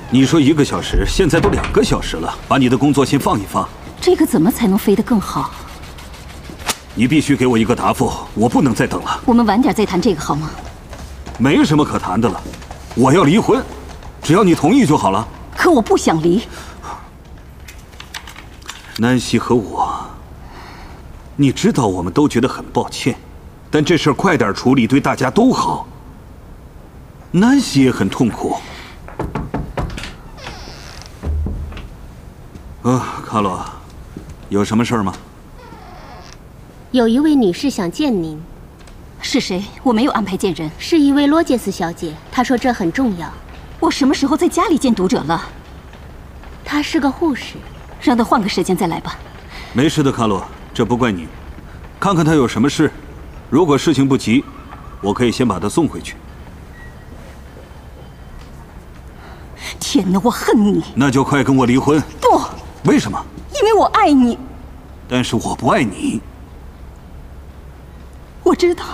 你说1个小时，现在都2个小时了，把你的工作先放一放。 这个怎么才能飞得更好？ 你必须给我一个答复，我不能再等了。 我们晚点再谈这个好吗？ 没什么可谈的了，我要离婚，只要你同意就好了。 可我不想离。 南希和我，你知道我们都觉得很抱歉，但这事儿快点处理对大家都好。南希也很痛苦。卡洛，有什么事儿吗？ 有一位女士想见您。 是谁？我没有安排见人。 是一位罗杰斯小姐，她说这很重要。 我什么时候在家里见读者了？ 她是个护士。 让她换个时间再来吧。 没事的，卡洛，这不怪你。看看她有什么事，如果事情不急，我可以先把她送回去。 天哪，我恨你！ 那就快跟我离婚。 不。 为什么？ 因为我爱你。 但是我不爱你。 我知道。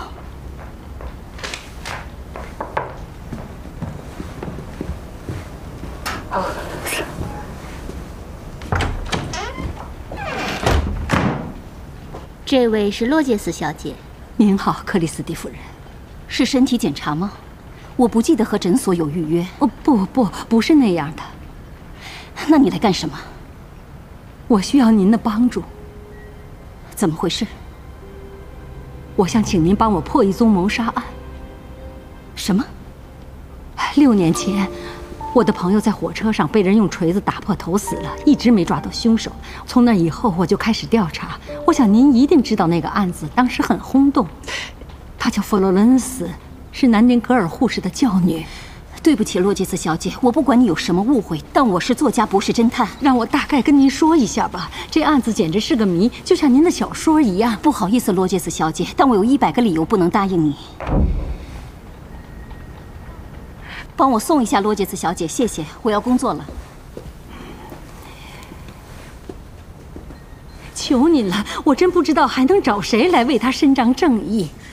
这位是洛杰斯小姐。 您好，克里斯蒂夫人。是身体检查吗？我不记得和诊所有预约。哦，不是那样的。那你来干什么？我需要您的帮助。怎么回事？我想请您帮我破一宗谋杀案。什么？6年前，我的朋友在火车上被人用锤子打破头死了，一直没抓到凶手。从那以后，我就开始调查。我想您一定知道那个案子，当时很轰动。她叫弗洛伦斯，是南丁格尔护士的教女。对不起，洛杰斯小姐，我不管你有什么误会，但我是作家，不是侦探。让我大概跟您说一下吧。这案子简直是个谜，就像您的小说一样。不好意思，洛杰斯小姐，但我有100个理由不能答应你。帮我送一下罗杰斯小姐，谢谢，我要工作了。求您了，我真不知道还能找谁来为她伸张正义。